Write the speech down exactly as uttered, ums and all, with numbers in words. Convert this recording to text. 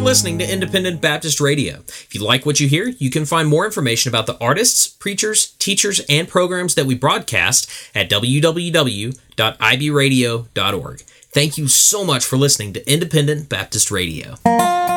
listening to Independent Baptist Radio. If you like what you hear, you can find more information about the artists, preachers, teachers, and programs that we broadcast at w w w dot i b radio dot org. Thank you so much for listening to Independent Baptist Radio.